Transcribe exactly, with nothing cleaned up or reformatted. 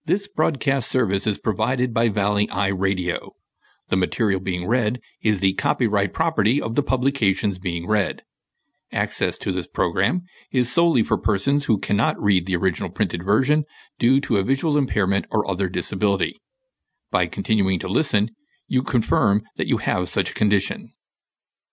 This broadcast service is provided by Valley Eye Radio. The material being read is the copyright property of the publications being read. Access to this program is solely for persons who cannot read the original printed version due to a visual impairment or other disability. By continuing to listen, you confirm that you have such a condition.